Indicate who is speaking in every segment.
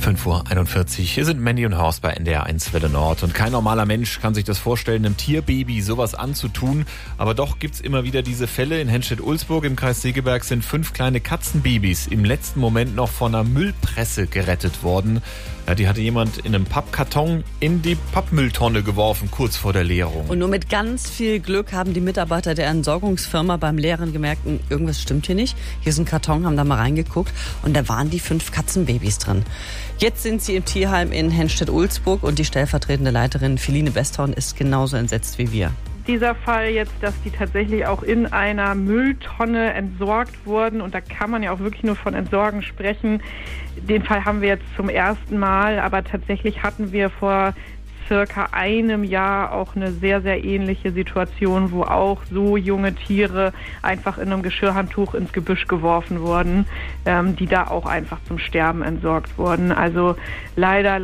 Speaker 1: 5:41 Uhr. Hier sind Mandy und Horst bei NDR1 Welle Nord. Und kein normaler Mensch kann sich das vorstellen, einem Tierbaby sowas anzutun. Aber doch gibt's immer wieder diese Fälle. In Henstedt-Ulzburg im Kreis Segeberg sind 5 kleine Katzenbabys im letzten Moment noch von einer Müllpresse gerettet worden. Ja, die hatte jemand in einem Pappkarton in die Pappmülltonne geworfen, kurz vor der Leerung.
Speaker 2: Und nur mit ganz viel Glück haben die Mitarbeiter der Entsorgungsfirma beim Leeren gemerkt, irgendwas stimmt hier nicht. Hier ist ein Karton, haben da mal reingeguckt und da waren die 5 Katzenbabys drin. Jetzt sind sie im Tierheim in Henstedt-Ulzburg und die stellvertretende Leiterin Feline Besthorn ist genauso entsetzt wie wir.
Speaker 3: Dieser Fall jetzt, dass die tatsächlich auch in einer Mülltonne entsorgt wurden, und da kann man ja auch wirklich nur von Entsorgen sprechen. Den Fall haben wir jetzt zum ersten Mal, aber tatsächlich hatten wir vor circa einem Jahr auch eine sehr, sehr ähnliche Situation, wo auch so junge Tiere einfach in einem Geschirrhandtuch ins Gebüsch geworfen wurden, die da auch einfach zum Sterben entsorgt wurden. Also leider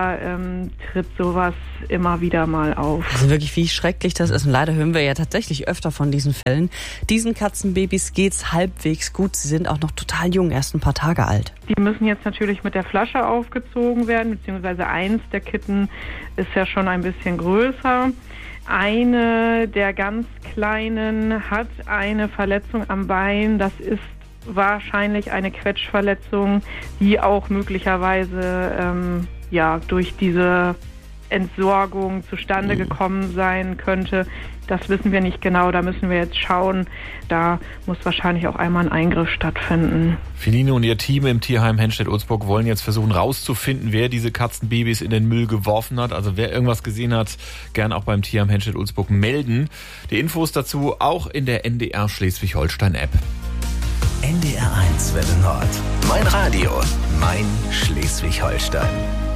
Speaker 3: tritt sowas immer wieder mal auf.
Speaker 2: Also wirklich, wie schrecklich das ist. Und leider hören wir ja tatsächlich öfter von diesen Fällen. Diesen Katzenbabys geht's halbwegs gut. Sie sind auch noch total jung, erst ein paar Tage alt.
Speaker 3: Die müssen jetzt natürlich mit der Flasche aufgezogen werden, beziehungsweise eins der Kitten ist ja schon ein bisschen größer. Eine der ganz Kleinen hat eine Verletzung am Bein. Das ist wahrscheinlich eine Quetschverletzung, die auch möglicherweise durch diese Entsorgung zustande gekommen sein könnte. Das wissen wir nicht genau, da müssen wir jetzt schauen. Da muss wahrscheinlich auch einmal ein Eingriff stattfinden.
Speaker 1: Feline und ihr Team im Tierheim Henstedt-Ulzburg wollen jetzt versuchen rauszufinden, wer diese Katzenbabys in den Müll geworfen hat. Also wer irgendwas gesehen hat, gern auch beim Tierheim Henstedt-Ulzburg melden. Die Infos dazu auch in der NDR Schleswig-Holstein-App.
Speaker 4: NDR1 Welle Nord. Mein Radio, mein Schleswig-Holstein.